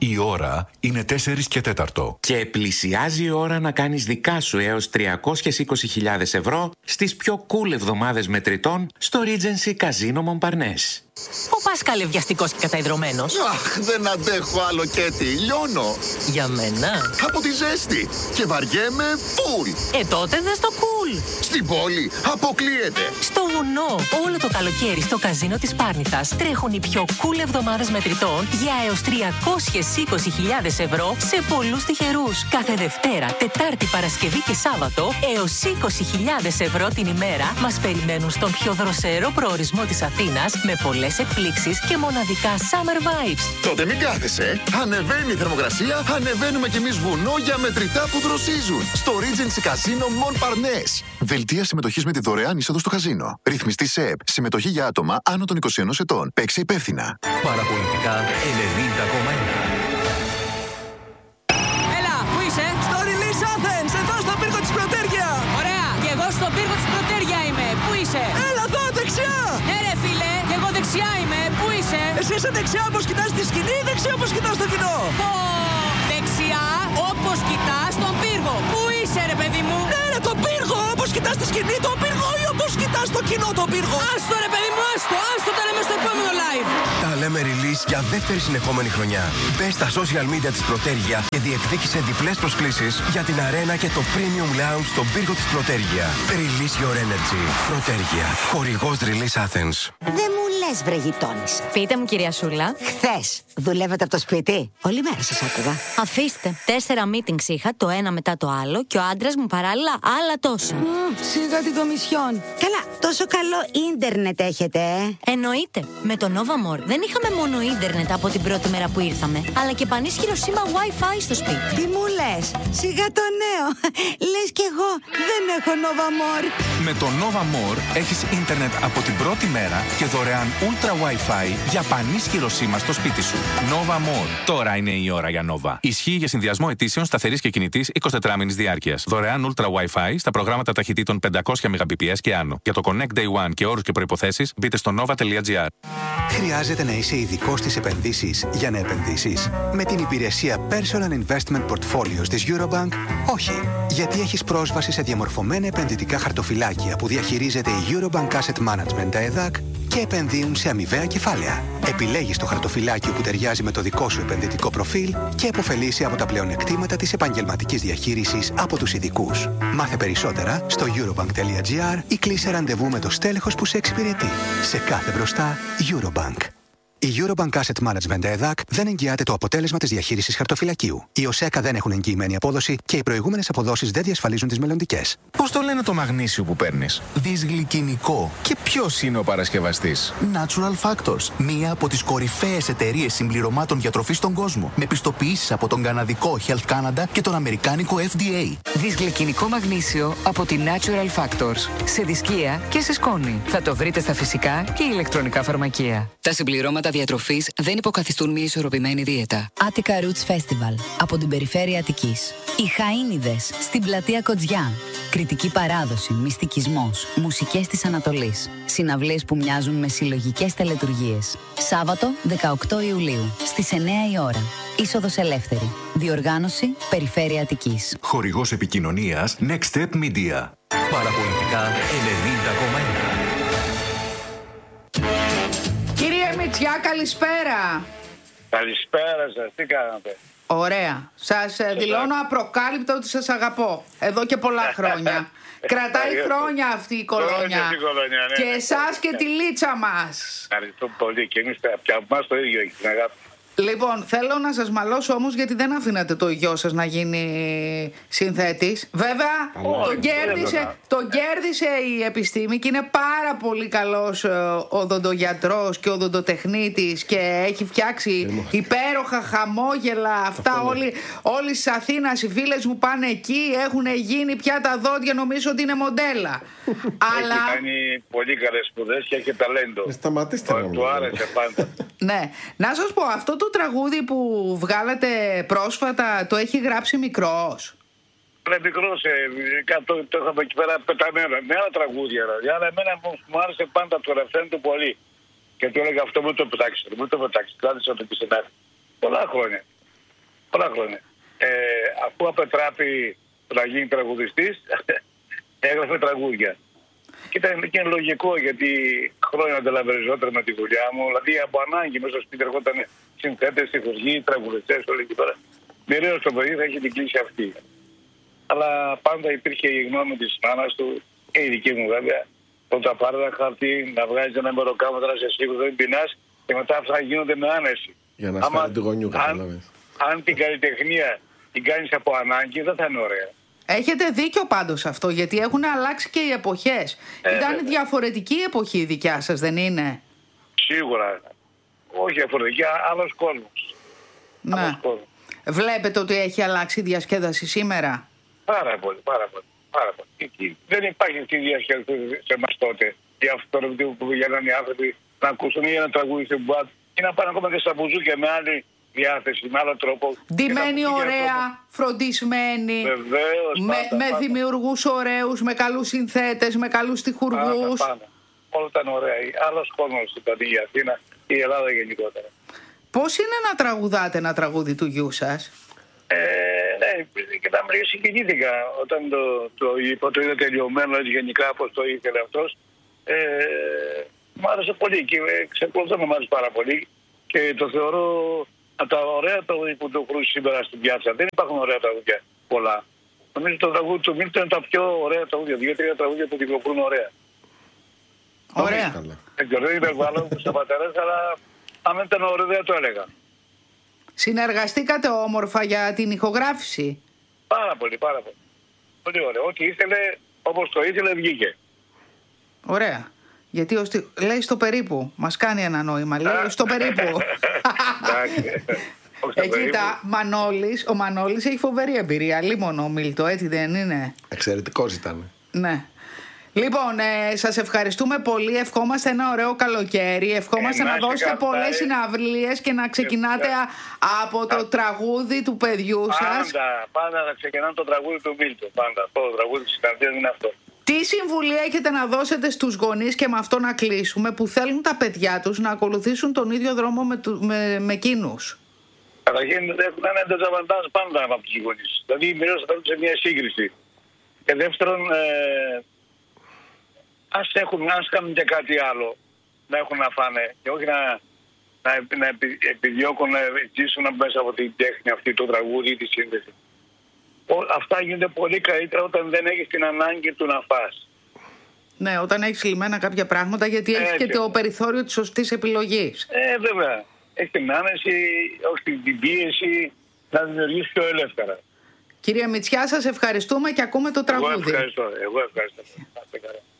Η ώρα είναι 4:04. Και πλησιάζει η ώρα να κάνεις δικά σου έως 320.000 ευρώ στις πιο cool εβδομάδες μετρητών στο Regency Casino Montparnasse. Ο Πάσκαλ βιαστικός και καταϊδρωμένος. Αχ, δεν αντέχω άλλο, Κέτι. Λιώνω. Για μένα. Από τη ζέστη. Και βαριέμαι φουλ. Τότε δες το cool. Στην πόλη αποκλείεται. Στο βουνό. Όλο το καλοκαίρι στο καζίνο της Πάρνηθας τρέχουν οι πιο cool εβδομάδες μετρητών για έως 320.000 ευρώ σε πολλούς τυχερούς. Κάθε Δευτέρα, Τετάρτη, Παρασκευή και Σάββατο έως 20.000 ευρώ την ημέρα μας περιμένουν στον πιο δροσερό προορισμό της Αθήνας με πολλές εκπλήξεις και μοναδικά summer vibes. Τότε μην κάθεσαι. Ανεβαίνει η θερμοκρασία, ανεβαίνουμε κι εμείς βουνό για μετρητά που δροσίζουν. Στο Regency Casino Montparnasse. Δελτία συμμετοχής με τη δωρεάν είσοδο στο καζίνο. Ρυθμιστή ΣΕΕΠ. Συμμετοχή για άτομα άνω των 21 ετών. Παίξε υπεύθυνα. Παραπολιτικά 90,1. Έλα, πού είσαι? Στο Release Athens, εδώ στον πύργο της Πρωτέρια. Ωραία, και εγώ στον πύργο της Πρωτέρια είμαι. Πού είσαι? Έλα εδώ, δεξιά. Ναι ρε φίλε, και εγώ δεξιά είμαι. Πού είσαι? Εσύ είσαι δεξιά όπως κοιτάς τη σκηνή ή δεξιά όπως κοιτάς το κοινό? Δεξιά όπως κοιτάς τον πύργο. Πού είσαι ρε παιδί μου? Ναι ρε, τον πύργο, όπως κοιτάς τη σκηνή τον πύργο ή όπως κοιτάς το κοινό τον πύργο? Άστο ρε παιδί μου, άστο τα λέμε στο επόμενο live. Τα λέμε release για δεύτερη συνεχόμενη χρονιά. Μπες στα social media της Πρωτέρια και διεκδίκησε διπλές προσκλήσεις για την αρένα και το premium lounge στον πύργο της Πρωτέρια. Release your energy. Πρωτέρια. Χορηγός Release Athens. Δεν μου λες βρε γειτόνισσα. Πείτε μου κυρία Σούλα. Χθες δουλεύατε από το σπίτι? Όλη μέρα σας άκουγα. Αφήστε. 4 meetings είχα, το ένα μετά το άλλο και ο άντρας μου παράλληλα άλλα τόσα. Σιγά την κομισιόν. Καλά, τόσο καλό ίντερνετ έχετε, Εννοείται. Με το Nova More δεν είχαμε μόνο ίντερνετ από την πρώτη μέρα που ήρθαμε, αλλά και πανίσχυρο σήμα Wi-Fi στο σπίτι. Τι μου λες? Σιγά το νέο. Λες κι εγώ δεν έχω Nova More. Με το Nova More έχεις ίντερνετ από την πρώτη μέρα και δωρεάν Ultra Wi-Fi για πανίσχυρο σήμα στο σπίτι σου. Nova More. Τώρα είναι η ώρα για Nova. Ισχύει για συνδυασμό ετήσεων σταθερής και κινητής 24 μήνης διάρκειας. Δωρεάν Ultra Wi-Fi στα προγράμματα ταχυτήτων 500 Mbps και άνω. Για το Connect Day One και όρους και προϋποθέσεις μπείτε στο nova.gr. Χρειάζεται να είσαι ειδικός στις επενδύσεις για να επενδύσεις? Με την υπηρεσία Personal Investment Portfolios της Eurobank, όχι. Γιατί έχεις πρόσβαση σε διαμορφωμένα επενδυτικά χαρτοφυλάκια που διαχειρίζεται η Eurobank Asset Management, τα ΕΔΑΚ, και επενδύουν σε αμοιβαία κεφάλαια. Επιλέγεις το χαρτοφυλάκιο που ταιριάζει με το δικό σου επενδυτικό προφίλ και επωφελείσαι από τα πλεονεκτήματα της επαγγελματικής διαχείρισης από τους ειδικούς. Μάθε περισσότερα στο eurobank.gr ή κλείσε ραντεβού με το στέλεχος που σε εξυπηρετεί. Σε κάθε μπροστά, Eurobank. Η Eurobank Asset Management ΕΔΑΚ δεν εγγυάται το αποτέλεσμα της διαχείρισης χαρτοφυλακίου. Οι ΟΣΕΚΑ δεν έχουν εγγυημένη απόδοση και οι προηγούμενες αποδόσεις δεν διασφαλίζουν τις μελλοντικές. Πώς το λένε το μαγνήσιο που παίρνεις? Δυσγλυκινικό. Και ποιος είναι ο παρασκευαστής? Natural Factors. Μία από τις κορυφαίες εταιρείες συμπληρωμάτων διατροφής στον κόσμο. Με πιστοποιήσεις από τον καναδικό Health Canada και τον αμερικάνικο FDA. Δυσγλυκινικό μαγνήσιο από τη Natural Factors. Σε δισκία και σε σκόνη. Θα το βρείτε στα φυσικά και ηλεκτρονικά φαρμακεία. Τα συμπληρώματα διατροφής δεν υποκαθιστούν μια ισορροπημένη δίαιτα. Attica Roots Festival από την περιφέρεια Αττικής. Οι Χαΐνιδες στην πλατεία Κοτζιά. Κριτική παράδοση, μυστικισμός, μουσικές της Ανατολής. Συναυλίες που μοιάζουν με συλλογικές τελετουργίες. Σάββατο 18 Ιουλίου στις 9 η ώρα. Είσοδος ελεύθερη. Διοργάνωση Περιφέρεια Αττικής. Χορηγός επικοινωνίας Next Step Media. Παραπολιτικά 90,1. Κύριε Μητσιά, καλησπέρα. Καλησπέρα σας, τι κάνατε? Ωραία. Σας δηλώνω απροκάλυπτο ότι σας αγαπώ. Εδώ και πολλά χρόνια. Κρατάει χρόνια αυτή η κολόνια. Ναι, και εσάς και τη λίτσα μας. Ευχαριστώ πολύ και εμείς από εμάς το ίδιο έχει την αγάπη. Λοιπόν, θέλω να σας μαλώσω όμως γιατί δεν αφήνατε το γιο σας να γίνει συνθέτης. Βέβαια, τον κέρδισε η επιστήμη και είναι πάρα πολύ καλός οδοντογιατρός και οδοντοτεχνίτης και έχει φτιάξει υπέροχα χαμόγελα. Αυτά όλοι της Αθήνας, οι φίλες μου πάνε εκεί, έχουν γίνει πια τα δόντια, νομίζω ότι είναι μοντέλα. Αλλά... Έχει κάνει πολύ καλές σπουδές και έχει ταλέντο. Σταματήστε να του άρεσε πάντα. Ναι, να σας πω, αυτό το τραγούδι που βγάλατε πρόσφατα το έχει γράψει μικρός? Είναι μικρός, το είχαμε εκεί πέρα πεταμένο, με άλλα τραγούδια, αλλά εμένα μου άρεσε πάντα το ρεφρέν του πολύ. Και του έλεγα αυτό, μην το πετάξετε, κράτησα το και πολλά χρόνια. Πολλά χρόνια. Αφού απετράπη να γίνει τραγουδιστής, έγραφε τραγούδια. Και είναι λογικό, γιατί χρόνια ανταλαβεριζόταν με τη δουλειά μου. Δηλαδή από ανάγκη μέσα στο σπίτι έρχονταν συνθέτες, στιχουργοί, τραγουδιστές, όλη εκεί πέρα. Μοιραίως το παιδί θα έχει την κλίση αυτή. Αλλά πάντα υπήρχε η γνώμη της μάνας του και η δική μου βέβαια. Όταν πάρει ένα χαρτί, να βγάζει ένα μεροκάματρα σε σίγουρο δεν πεινάς και μετά αυτά γίνονται με άνεση. Για να σπάει τη γονιού, κατάλαβες. Αν την καλλιτεχνία την κάνεις από ανάγκη, δεν θα είναι ωραία. Έχετε δίκιο πάντως αυτό, γιατί έχουν αλλάξει και οι εποχές. Ήταν διαφορετική η εποχή η δικιά σας, δεν είναι? Σίγουρα. Όχι διαφορετική, άλλος κόσμος. Ναι. Άλλος κόσμος. Βλέπετε ότι έχει αλλάξει η διασκέδαση σήμερα? Πάρα πολύ, πάρα πολύ. Πάρα πολύ. Δεν υπάρχει αυτή η διασκέδαση σε εμάς τότε. Για αυτό που πηγαίνουν οι άνθρωποι να ακούσουν ή ένα τραγούδι στην μπουάτ ή να πάνε ακόμα και στα μπουζούκια με άλλη διάθεση, με άλλο τρόπο. Ντυμένοι ωραία, φροντισμένοι. Βεβαίως. Με δημιουργούς ωραίους, με καλούς συνθέτες, με καλούς στιχουργούς. Όλα ήταν ωραία. Άλλος κόσμος ήταν η Αθήνα, η Ελλάδα γενικότερα. Πώς είναι να τραγουδάτε ένα τραγούδι του γιού σας? Ναι, και τα μερικές συγκινήθηκα όταν το είδα τελειωμένο έτσι γενικά όπως το ήθελε αυτός. Μου άρεσε πολύ και ξεκολουθώ να μου άρεσε πάρα πολύ και το θεωρώ από τα ωραία τραγούδια που το κρούσει σήμερα στην πιάτσα. Δεν υπάρχουν ωραία τραγούδια πολλά. Νομίζω το τραγούδι του Μίλτον είναι τα πιο ωραία τραγούδια. 2-3 τραγούδια που κυκλοφορούν ωραία. Ωραία. Δεν υπερβάλλω στους πατέρες, αλλά αν δεν ήταν ωραίο δεν το έλεγα. Συνεργαστήκατε όμορφα για την ηχογράφηση? Πάρα πολύ, πάρα πολύ. Πολύ ωραία. Ό,τι ήθελε, όπως το ήθελε, βγήκε. Ωραία. Γιατί λέει στο περίπου. Μας κάνει ένα νόημα. Λέει στο περίπου. Κοίτα, ο Μανώλης έχει φοβερή εμπειρία. Λίμωνο ο Μίλτο, έτσι δεν είναι? Εξαιρετικός ήταν. Ναι. Λοιπόν, σας ευχαριστούμε πολύ. Ευχόμαστε ένα ωραίο καλοκαίρι. Ευχόμαστε να δώσετε πολλές συναυλίες και να ξεκινάτε από το τραγούδι του παιδιού σας. Πάντα να ξεκινάμε το τραγούδι του Μίλτο. Πάντα. Το τραγούδι της καρδιάς είναι αυτό. Τι συμβουλή έχετε να δώσετε στους γονείς, και με αυτό να κλείσουμε, που θέλουν τα παιδιά τους να ακολουθήσουν τον ίδιο δρόμο με εκείνους? Καταρχήν έχουν ένα ντεζαβαντάζ πάντα από τους γονείς. Δηλαδή μοιραίως θα παίρνουν σε μια σύγκριση. Και δεύτερον, ας κάνουν και κάτι άλλο να έχουν να φάνε και όχι να επιδιώκουν να ζήσουν μέσα από την τέχνη αυτή, το τραγούδι ή τη σύνδεση. Αυτά γίνονται πολύ καλύτερα όταν δεν έχεις την ανάγκη του να φας. Ναι, όταν έχεις λυμμένα κάποια πράγματα, γιατί έχει και το περιθώριο της σωστής επιλογής. Βέβαια. Έχει την άνεση, όχι την πίεση, να δημιουργήσει πιο ελεύθερα. Κύριε Μητσιά, σας ευχαριστούμε και ακούμε το τραγούδι. Εγώ ευχαριστώ.